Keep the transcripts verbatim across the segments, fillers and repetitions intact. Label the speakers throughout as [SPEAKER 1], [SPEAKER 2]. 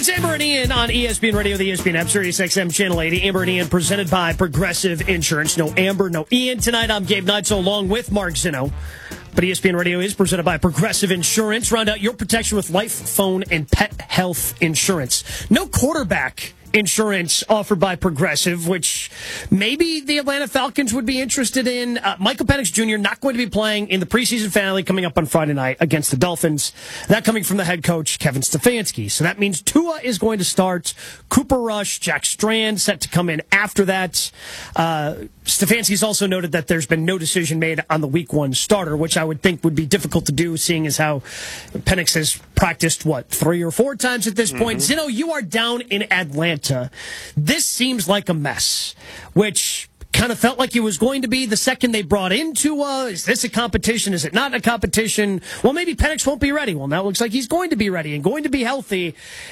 [SPEAKER 1] It's Amber and Ian on E S P N Radio, the E S P N app, Sirius X M Channel eighty. Amber and Ian presented by Progressive Insurance. No Amber, no Ian. Tonight I'm Gabe Neitzel along with Mark Zinno. But E S P N Radio is presented by Progressive Insurance. Round out your protection with life, phone, and pet health insurance. No quarterback insurance offered by Progressive, which maybe the Atlanta Falcons would be interested in. Uh, Michael Penix Junior not going to be playing in the preseason finale coming up on Friday night against the Dolphins. That coming from the head coach, Kevin Stefanski. So that means Tua is going to start. Cooper Rush, Jack Strand set to come in after that. Uh, Stefanski's also noted that there's been no decision made on the week one starter, which I would think would be difficult to do, seeing as how Penix has practiced, what, three or four times at this mm-hmm. point. Zeno, you are down in Atlanta. This seems like a mess, which kind of felt like it was going to be the second they brought in Tua. Is this a competition? Is it not a competition? Well, maybe Penix won't be ready. Well, now it looks like he's going to be ready and going to be healthy.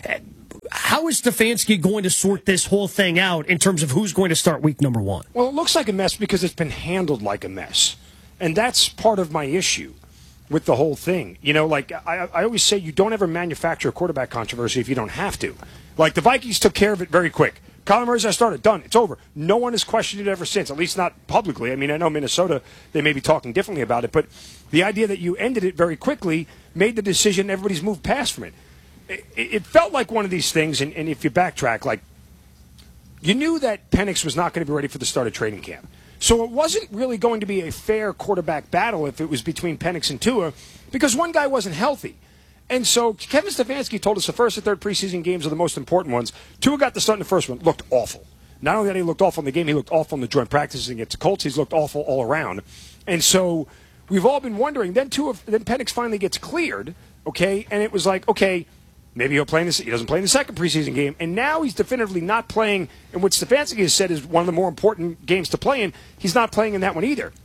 [SPEAKER 1] How is Stefanski going to sort this whole thing out in terms of who's going to start week number one?
[SPEAKER 2] Well, it looks like a mess because it's been handled like a mess. And that's part of my issue with the whole thing. You know, like I, I always say, you don't ever manufacture a quarterback controversy if you don't have to. Like the Vikings took care of it very quick. Kyler Murray's started, done, it's over. No one has questioned it ever since, at least not publicly. I mean, I know Minnesota, they may be talking differently about it, but the idea that you ended it very quickly made the decision, everybody's moved past from it. It, it felt like one of these things, and, and if you backtrack, like you knew that Penix was not going to be ready for the start of training camp. So it wasn't really going to be a fair quarterback battle if it was between Penix and Tua, because one guy wasn't healthy. And so Kevin Stefanski told us the first and third preseason games are the most important ones. Tua got the start in the first one, looked awful. Not only that he looked awful in the game, he looked awful in the joint practices against the Colts. He's looked awful all around. And so we've all been wondering. Then Tua, then Penix finally gets cleared, okay, and it was like, okay, maybe he'll play in this. He doesn't play in the second preseason game, and now he's definitively not playing in what Stefanski has said is one of the more important games to play in. He's not playing in that one either.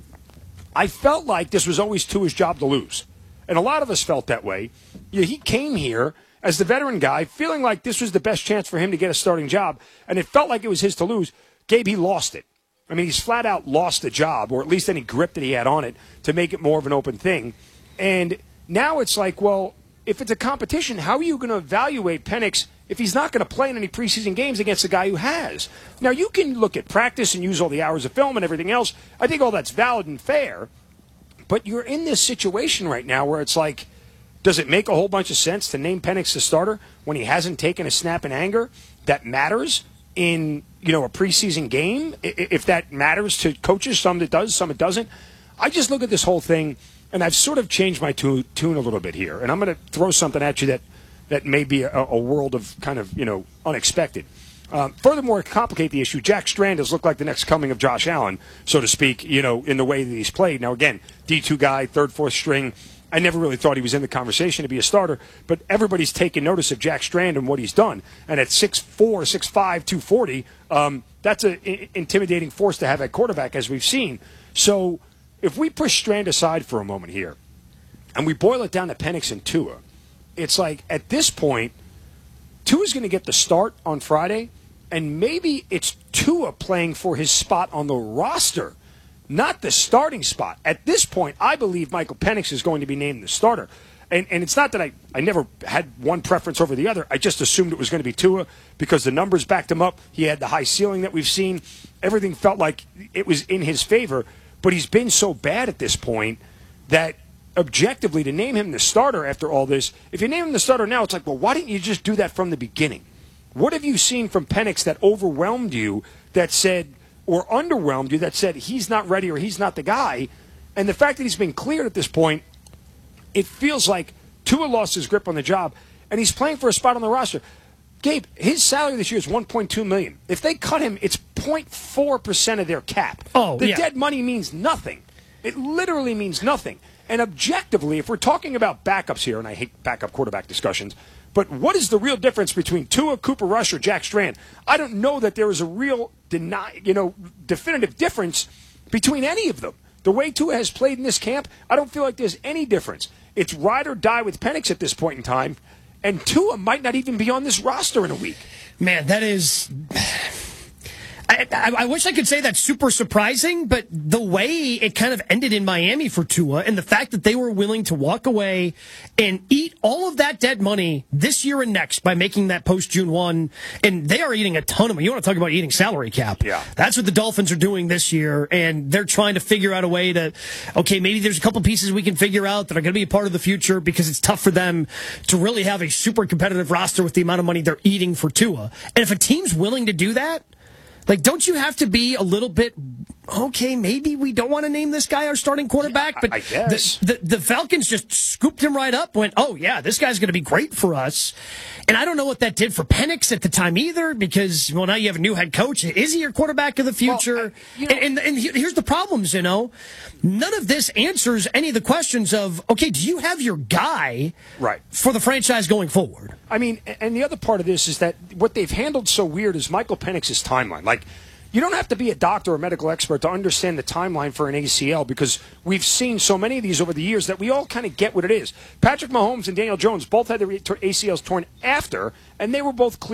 [SPEAKER 2] I felt like this was always Tua's job to lose, and a lot of us felt that way. Yeah, he came here as the veteran guy, feeling like this was the best chance for him to get a starting job, and it felt like it was his to lose. Gabe, he lost it. I mean, he's flat out lost the job, or at least any grip that he had on it to make it more of an open thing. And now it's like, well, if it's a competition, how are you going to evaluate Penix if he's not going to play in any preseason games against a guy who has? Now, you can look at practice and use all the hours of film and everything else. I think all that's valid and fair. But you're in this situation right now where it's like, does it make a whole bunch of sense to name Penix the starter when he hasn't taken a snap in anger that matters in, you know, a preseason game? If that matters to coaches, some it does, some it doesn't. I just look at this whole thing, and I've sort of changed my tune, tune a little bit here. And I'm going to throw something at you that, that may be a, a world of kind of, you know, unexpected. Um, furthermore, to complicate the issue, Jack Strand has looked like the next coming of Josh Allen, so to speak, you know, in the way that he's played. Now, again, D two guy, third, fourth string. I never really thought he was in the conversation to be a starter, but everybody's taken notice of Jack Strand and what he's done. And at six four, six five, two forty, um, that's an intimidating force to have at quarterback, as we've seen. So if we push Strand aside for a moment here, and we boil it down to Penix and Tua, it's like at this point, Tua's going to get the start on Friday, and maybe it's Tua playing for his spot on the roster, not the starting spot. At this point, I believe Michael Penix is going to be named the starter. And and it's not that I, I never had one preference over the other. I just assumed it was going to be Tua because the numbers backed him up. He had the high ceiling that we've seen. Everything felt like it was in his favor. But he's been so bad at this point that objectively to name him the starter after all this, if you name him the starter now, it's like, well, why didn't you just do that from the beginning? What have you seen from Penix that overwhelmed you that said, or underwhelmed you that said he's not ready or he's not the guy? And the fact that he's been cleared at this point, it feels like Tua lost his grip on the job, and he's playing for a spot on the roster. Gabe, his salary this year is one point two million dollars. If they cut him, it's zero point four percent of their cap.
[SPEAKER 1] Oh,
[SPEAKER 2] the
[SPEAKER 1] yeah.
[SPEAKER 2] dead money means nothing. It literally means nothing. And objectively, if we're talking about backups here, and I hate backup quarterback discussions, but what is the real difference between Tua, Cooper Rush, or Jack Strand? I don't know that there is a real, deny, you know, definitive difference between any of them. The way Tua has played in this camp, I don't feel like there's any difference. It's ride or die with Penix at this point in time, and Tua might not even be on this roster in a week.
[SPEAKER 1] Man, that is... I, I, I wish I could say that's super surprising, but the way it kind of ended in Miami for Tua and the fact that they were willing to walk away and eat all of that dead money this year and next by making that post-June first, and they are eating a ton of money. You want to talk about eating salary cap.
[SPEAKER 2] Yeah.
[SPEAKER 1] That's what the Dolphins are doing this year, and they're trying to figure out a way to, okay, maybe there's a couple pieces we can figure out that are going to be a part of the future because it's tough for them to really have a super competitive roster with the amount of money they're eating for Tua. And if a team's willing to do that, like, don't you have to be a little bit, okay, maybe we don't want to name this guy our starting quarterback,
[SPEAKER 2] Yeah,
[SPEAKER 1] but
[SPEAKER 2] I guess.
[SPEAKER 1] The, the, the Falcons just scooped him right up, went, oh, yeah, this guy's going to be great for us. And I don't know what that did for Penix at the time either, because, well, now you have a new head coach. Is he your quarterback of the future?
[SPEAKER 2] Well, I, you know,
[SPEAKER 1] and, and, and here's the problems, you know. None of this answers any of the questions of, okay, do you have your guy
[SPEAKER 2] right.
[SPEAKER 1] for the franchise going forward?
[SPEAKER 2] I mean, and the other part of this is that what they've handled so weird is Michael Penix's timeline. Like, you don't have to be a doctor or a medical expert to understand the timeline for an A C L because we've seen so many of these over the years that we all kind of get what it is. Patrick Mahomes and Daniel Jones both had their A C Ls torn after, and they were both clear.